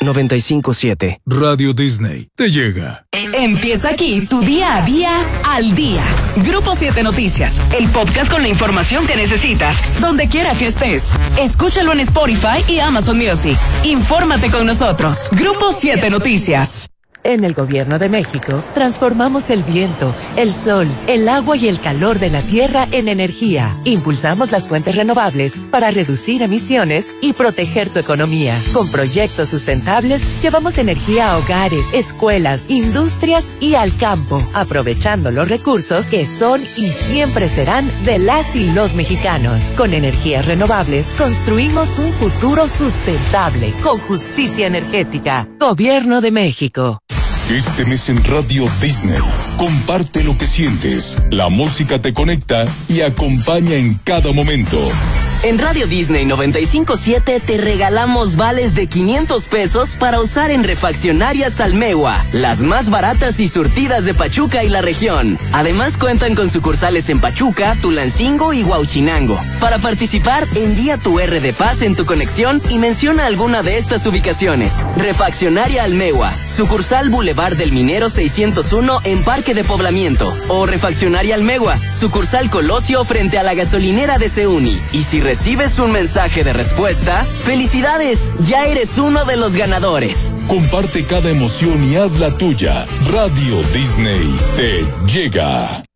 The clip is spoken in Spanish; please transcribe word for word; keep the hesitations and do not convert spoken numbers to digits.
noventa y cinco punto siete. Radio Disney te llega. Empieza aquí tu día a día al día. Grupo siete Noticias, el podcast con la información que necesitas, donde quiera que estés. Escúchalo en Spotify y Amazon Music. Infórmate con nosotros. Grupo siete Noticias. En el Gobierno de México, transformamos el viento, el sol, el agua y el calor de la tierra en energía. Impulsamos las fuentes renovables para reducir emisiones y proteger tu economía. Con proyectos sustentables, llevamos energía a hogares, escuelas, industrias y al campo, aprovechando los recursos que son y siempre serán de las y los mexicanos. Con energías renovables, construimos un futuro sustentable, con justicia energética. Gobierno de México. Este mes en Radio Disney, comparte lo que sientes. La música te conecta y acompaña en cada momento. En Radio Disney noventa y cinco punto siete te regalamos vales de quinientos pesos para usar en refaccionarias Almegua, las más baratas y surtidas de Pachuca y la región. Además cuentan con sucursales en Pachuca, Tulancingo y Huauchinango. Para participar, envía tu R de Paz en tu conexión y menciona alguna de estas ubicaciones. Refaccionaria Almegua, sucursal Boulevard del Minero seiscientos uno en Parque de Poblamiento. O Refaccionaria Almegua, sucursal Colosio frente a la gasolinera de Seuni. Y si recibes un mensaje de respuesta, ¡felicidades! Ya eres uno de los ganadores. Comparte cada emoción y haz la tuya. Radio Disney te llega.